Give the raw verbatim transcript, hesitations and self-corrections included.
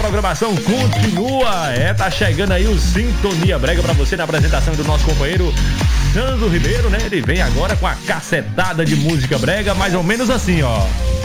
programação continua. É, tá chegando aí o Sintonia Brega pra você na apresentação do nosso companheiro Sandro Ribeiro, né? Ele vem agora com a cacetada de música brega, mais ou menos assim, ó.